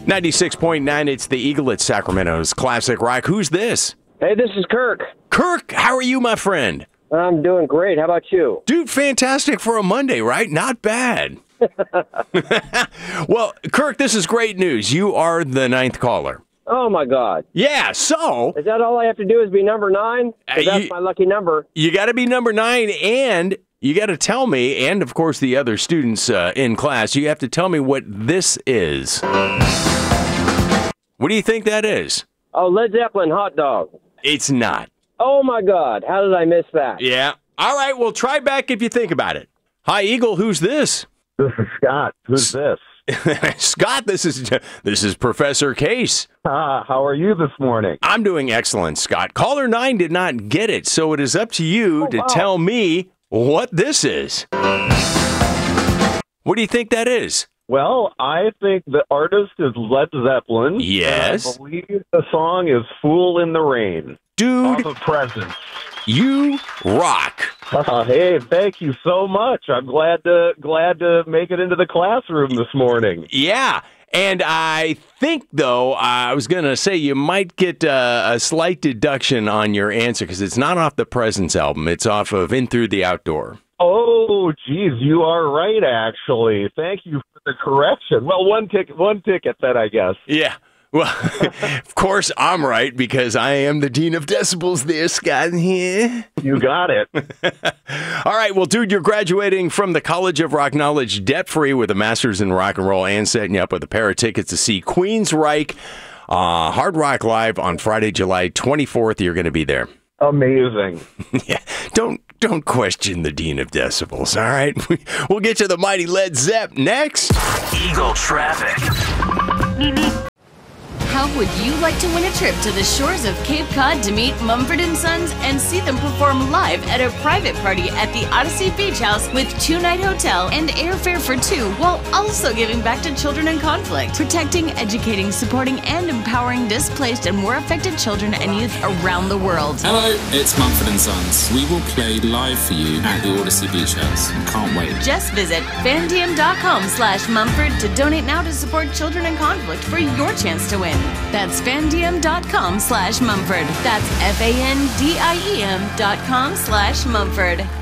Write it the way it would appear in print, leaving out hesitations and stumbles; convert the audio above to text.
96.9, it's the Eagle at Sacramento's Classic Rock. Who's this? Hey, this is Kirk. Kirk, how are you, my friend? I'm doing great. How about you? Dude, fantastic for a Monday, right? Not bad. Well, Kirk, this is great news. You are the 9th caller. Oh, my God. Yeah, so... Is that all I have to do is be number 9? 'Cause that's my lucky number. You got to be number 9, and you got to tell me, and of course the other students in class, you have to tell me what this is. What do you think that is? Oh, Led Zeppelin hot dog. It's not. Oh, my God. How did I miss that? Yeah. All right, well, try back if you think about it. Hi, Eagle, who's this? This is Scott. Who's this? Scott, this is Professor Case. How are you this morning? I'm doing excellent, Scott. Caller 9 did not get it, so it is up to you to tell me what this is. What do you think that is? Well, I think the artist is Led Zeppelin. Yes. I believe the song is Fool in the Rain. Dude, Off of Presence. you rock. Hey, thank you so much. I'm glad to make it into the classroom this morning. Yeah. And I think, though, I was going to say you might get a slight deduction on your answer because it's not off the Presence album. It's off of In Through the Outdoor. Oh, geez, you are right, actually. Thank you for the correction. Well, one ticket then, I guess. Yeah. Well, of course, I'm right because I am the Dean of Decibels there, Scott. Yeah. You got it. All right. Well, dude, you're graduating from the College of Rock Knowledge debt-free with a master's in rock and roll and setting you up with a pair of tickets to see Queensryche Hard Rock Live on Friday, July 24th. You're going to be there. Amazing. Yeah. Don't question the Dean of Decibels, all right? We'll get to the mighty Led Zepp next. Eagle Traffic. How would you like to win a trip to the shores of Cape Cod to meet Mumford & Sons and see them perform live at a private party at the Odyssey Beach House with 2-night hotel and airfare for 2 while also giving back to children in conflict, protecting, educating, supporting, and empowering displaced and war affected children and youth around the world? Hello, it's Mumford & Sons. We will play live for you at the Odyssey Beach House. Can't wait. Just visit fandiem.com/Mumford to donate now to support children in conflict for your chance to win. That's fandiem.com/Mumford. That's FANDIEM.com/Mumford.